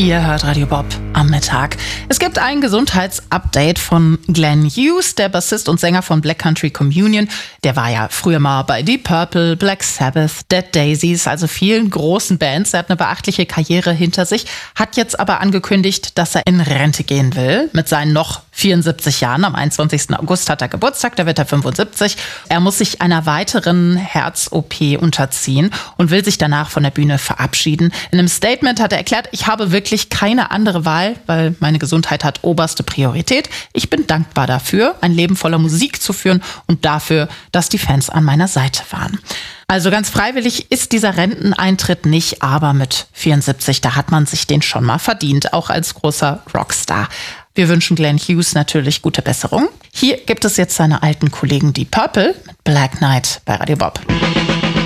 Ihr hört Radio Bob am Mittag. Es gibt ein Gesundheitsupdate von Glenn Hughes, der Bassist und Sänger von Black Country Communion. Der war ja früher mal bei Deep Purple, Black Sabbath, Dead Daisies, also vielen großen Bands. Er hat eine beachtliche Karriere hinter sich, hat jetzt aber angekündigt, dass er in Rente gehen will mit seinen noch 74 Jahren. Am 21. August hat er Geburtstag, da wird er 75. Er muss sich einer weiteren Herz-OP unterziehen und will sich danach von der Bühne verabschieden. In einem Statement hat er erklärt, ich habe wirklich keine andere Wahl, weil meine Gesundheit hat oberste Priorität. Ich bin dankbar dafür, ein Leben voller Musik zu führen und dafür, dass die Fans an meiner Seite waren. Also ganz freiwillig ist dieser Renteneintritt nicht, aber mit 74, da hat man sich den schon mal verdient, auch als großer Rockstar. Wir wünschen Glenn Hughes natürlich gute Besserung. Hier gibt es jetzt seine alten Kollegen Deep Purple mit Black Knight bei Radio Bob.